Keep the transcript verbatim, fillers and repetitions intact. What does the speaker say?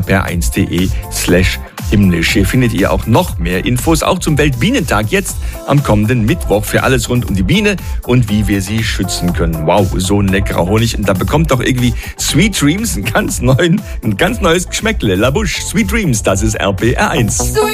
r eins punkt de slash himmlisch. Hier findet ihr auch noch mehr Infos, auch zum Weltbienentag jetzt am kommenden Mittwoch für alles rund um die Biene und wie wir sie schützen können. Wow, so ein leckerer Honig. Und da bekommt doch irgendwie Sweet Dreams einen ganz neuen, ein ganz neues Geschmäckle. La Bouche, Sweet Dreams, das ist R P R eins.